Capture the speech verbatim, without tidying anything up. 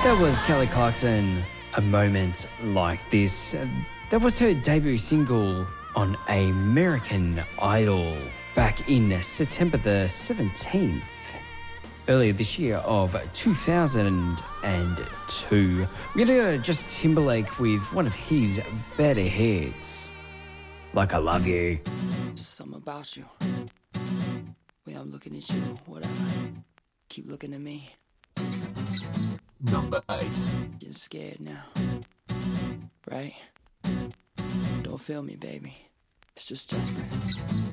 That was Kelly Clarkson, A Moment Like This. That was her debut single on American Idol back in September the seventeenth, earlier this year of two thousand two. We're going to go to Justin Timberlake with one of his better hits, Like I Love You. Just something about you. Way I'm looking at you, whatever. Keep looking at me. Number eight. Getting scared now. Right? Don't feel me, baby. It's just Justin.